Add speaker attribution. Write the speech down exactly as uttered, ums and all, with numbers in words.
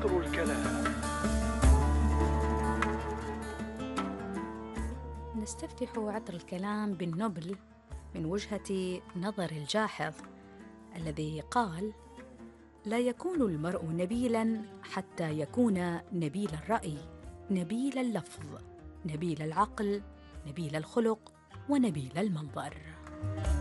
Speaker 1: عطر الكلام.
Speaker 2: نستفتح عطر الكلام بالنبل من وجهة نظر الجاحظ الذي قال: لا يكون المرء نبيلاً حتى يكون نبيل الرأي، نبيل اللفظ، نبيل العقل، نبيل الخلق، ونبيل المنظر.